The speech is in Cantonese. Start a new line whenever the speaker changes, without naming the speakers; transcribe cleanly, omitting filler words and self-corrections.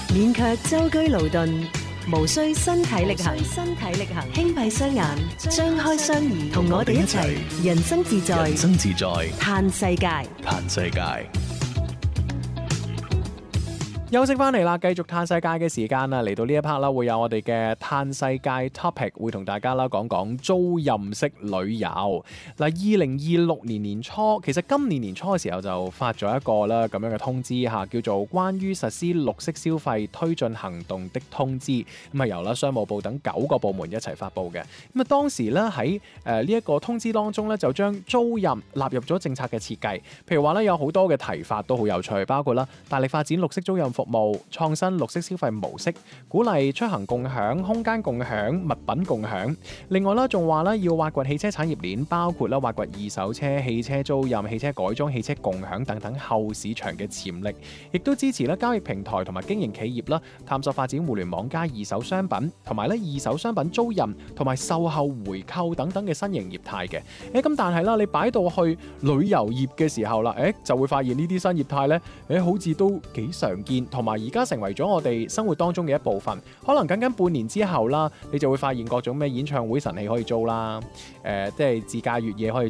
免卻舟車勞頓，無需身體力行，輕閉雙眼，張開雙耳，同我哋一齊人生自在，嘆世界。
休息翻嚟啦，繼續嘆世界嘅時間啦，嚟到呢一 part 啦，會有我哋嘅嘆世界 topic， 會同大家啦講講租賃式旅遊。嗱，2026年年初，其實今年年初嘅時候就發咗一個啦咁樣嘅通知嚇，叫做關於實施綠色消費推進行動的通知，咁啊由啦商務部等9個部門一齊發布嘅。咁啊當時咧喺呢一個通知當中咧，就將租賃納入咗政策嘅設計，譬如話咧有好多嘅提法都好有趣，包括啦大力發展綠色租賃服務，創新綠色消費模式，鼓勵出行共享、空間共享、物品共享。另外啦，仲話咧要挖掘汽車產業鏈，包括啦挖掘二手車、汽車租賃、汽車改裝、汽車共享等等後市場嘅潛力，亦都支持咧交易平台同埋經營企業啦，探索發展互聯網加二手商品，同埋咧二手商品租賃同埋售後回購等等嘅新型業態嘅。咁但係啦，你擺到去旅遊業嘅時候啦，就會發現呢啲新業態咧，好似都幾常見。同埋而家成為咗我哋生活當中嘅一部分，可能僅僅半年之後啦，你就會發現各種咩演唱會神器可以租啦，即係自駕越野可以